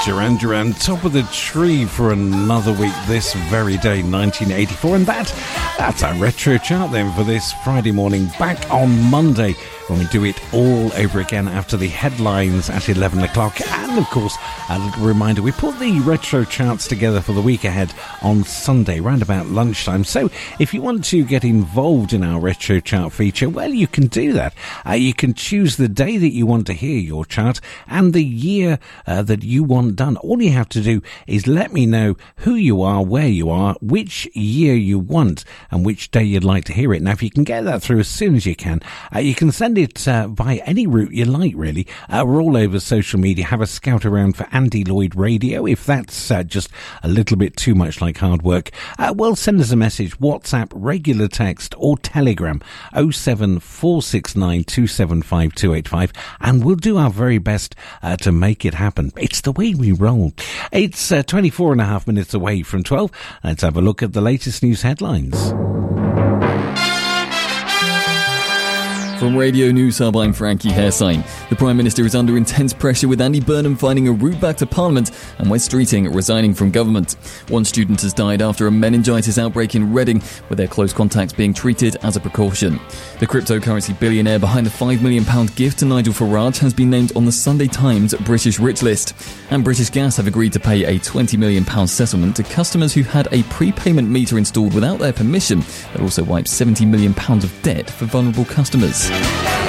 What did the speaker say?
Duran Duran, top of the tree for another week this very day, 1984. And that's our retro chart then for this Friday morning, back on Monday when we do it all over again after the headlines at 11 o'clock. And of course, a little reminder, we put the retro charts together for the week ahead on Sunday, round about lunchtime. So if you want to get involved in our retro chart feature, well, you can do that. You can choose the day that you want to hear your chart and the year that you want done. All you have to do is let me know who you are, where you are, which year you want, and which day you'd like to hear it. Now, if you can get that through as soon as you can send it by any route you like, really. We're all over social media. Have a scout around for Andy Lloyd Radio. If that's just a little bit too much like hard work, well, send us a message, WhatsApp, regular text, or Telegram, 07469 275 285, and we'll do our very best to make it happen. It's the way we roll. It's 24 and a half minutes away from 12. Let's have a look at the latest news headlines. From Radio News Hub, I'm Frankie Hairsign. The Prime Minister is under intense pressure with Andy Burnham finding a route back to Parliament and Wes Streeting resigning from government. One student has died after a meningitis outbreak in Reading, with their close contacts being treated as a precaution. The cryptocurrency billionaire behind the £5 million gift to Nigel Farage has been named on the Sunday Times British Rich List. And British Gas have agreed to pay a £20 million settlement to customers who had a prepayment meter installed without their permission that also wipes £70 million of debt for vulnerable customers.